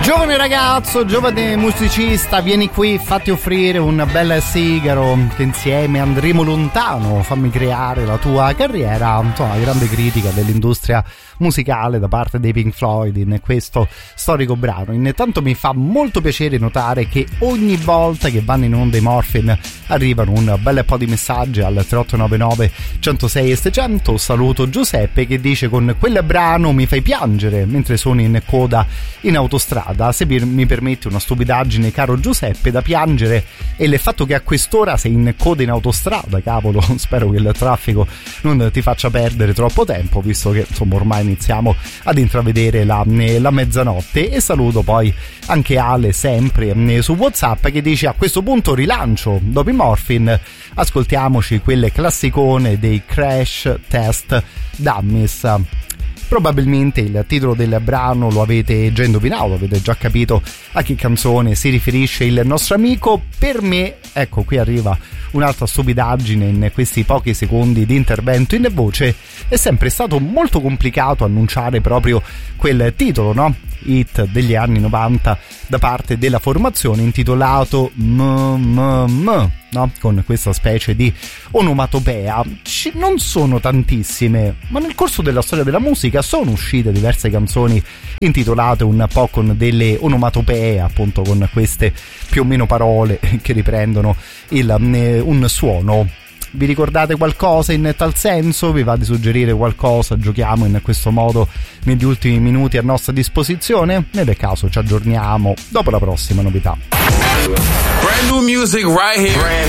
Giovane ragazzo, giovane musicista, vieni qui, fatti offrire un bel sigaro, che insieme andremo lontano, fammi creare la tua carriera. Insomma, grande critica dell'industria musicale da parte dei Pink Floyd in questo storico brano. Intanto mi fa molto piacere notare che ogni volta che vanno in onda i Morphine arrivano un bel po' di messaggi al 3899 106 e 600. Saluto Giuseppe che dice: con quel brano mi fai piangere mentre sono in coda in autostrada. Se mi permetti una stupidaggine, caro Giuseppe, da piangere è il fatto che a quest'ora sei in coda in autostrada. Cavolo, spero che il traffico non ti faccia perdere troppo tempo, visto che insomma ormai iniziamo ad intravedere la mezzanotte. E saluto poi anche Ale, sempre su WhatsApp, che dice: a questo punto rilancio, dopo i Morphine ascoltiamoci quelle classicone dei Crash Test Dummies. Probabilmente il titolo del brano lo avete già indovinato, avete già capito a che canzone si riferisce il nostro amico. Per me, ecco, qui arriva un'altra stupidaggine in questi pochi secondi di intervento in voce: è sempre stato molto complicato annunciare proprio quel titolo, no? Hit degli anni 90 da parte della formazione, intitolato no? Con questa specie di onomatopea. Non sono tantissime, ma nel corso della storia della musica sono uscite diverse canzoni intitolate un po' con delle onomatopee, appunto con queste più o meno parole che riprendono un suono. Vi ricordate qualcosa in tal senso? Vi va di suggerire qualcosa? Giochiamo in questo modo negli ultimi minuti a nostra disposizione? Nel caso ci aggiorniamo dopo la prossima novità. Brand new music right here.